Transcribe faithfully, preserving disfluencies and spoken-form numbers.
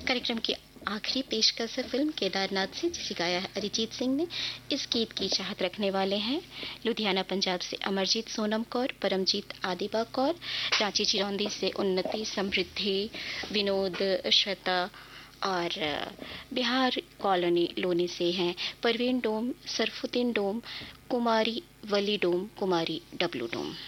कार्यक्रम की आखिरी पेशकश है फिल्म केदारनाथ से, जिसे गाया है अरिजीत सिंह ने। इस गीत की चाहत रखने वाले हैं लुधियाना पंजाब से अमरजीत सोनम कौर, परमजीत आदिबा कौर, रांची चिरौंदी से उन्नति, समृद्धि, विनोद, श्वेता और बिहार कॉलोनी लोनी से हैं परवीन डोम, सरफुद्दीन डोम, कुमारी वली डोम, कुमारी डब्लू डोम।